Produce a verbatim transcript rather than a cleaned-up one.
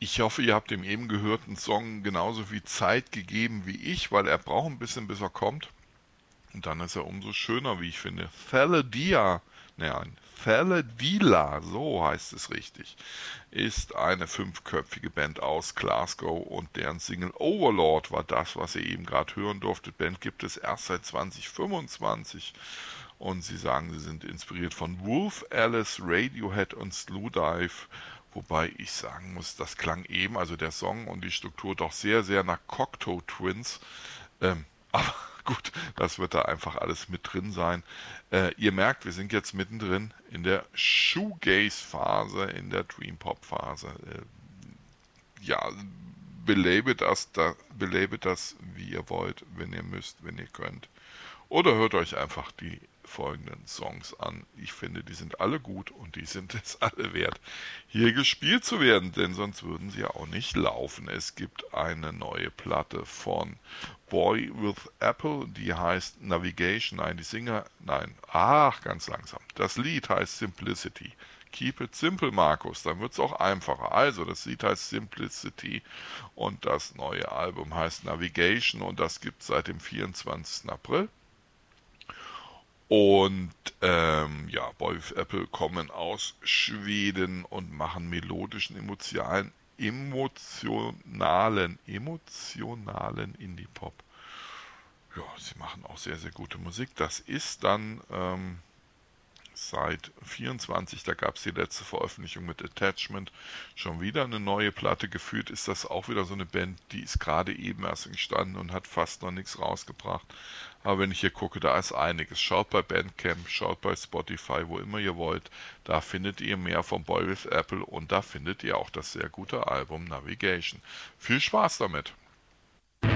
Ich hoffe, ihr habt dem eben gehörten Song genauso viel Zeit gegeben wie ich, weil er braucht ein bisschen, bis er kommt. Und dann ist er umso schöner, wie ich finde. Thaladia, nein, Thaladila, so heißt es richtig, ist eine fünfköpfige Band aus Glasgow und deren Single Overlord war das, was ihr eben gerade hören durftet. Band gibt es erst seit zwanzig fünfundzwanzig und sie sagen, sie sind inspiriert von Wolf, Alice, Radiohead und Slowdive. Wobei ich sagen muss, das klang eben, also der Song und die Struktur doch sehr, sehr nach Cocteau Twins. Ähm, aber gut, das wird da einfach alles mit drin sein. Äh, ihr merkt, wir sind jetzt mittendrin in der Shoegaze-Phase, in der Dream-Pop-Phase. Äh, ja, belabet das, da, belabet das, wie ihr wollt, wenn ihr müsst, wenn ihr könnt. Oder hört euch einfach die folgenden Songs an. Ich finde, die sind alle gut und die sind es alle wert, hier gespielt zu werden, denn sonst würden sie ja auch nicht laufen. Es gibt eine neue Platte von Boy with Apple, die heißt Navigation. Nein, die Singer, nein, ach, ganz langsam. Das Lied heißt Simplicity. Keep it simple, Markus, dann wird es auch einfacher. Also, das Lied heißt Simplicity und das neue Album heißt Navigation und das gibt es seit dem vierundzwanzigsten April. Und ähm, ja, Boy with Apple kommen aus Schweden und machen melodischen, emotionalen, emotionalen, emotionalen Indie-Pop. Ja, sie machen auch sehr, sehr gute Musik. Das ist dann ähm, seit vierundzwanzig, da gab es die letzte Veröffentlichung mit Attachment, schon wieder eine neue Platte. Gefühlt ist das auch wieder so eine Band, die ist gerade eben erst entstanden und hat fast noch nichts rausgebracht. Aber wenn ich hier gucke, da ist einiges. Schaut bei Bandcamp, schaut bei Spotify, wo immer ihr wollt. Da findet ihr mehr von Boy with Apple und da findet ihr auch das sehr gute Album Navigation. Viel Spaß damit!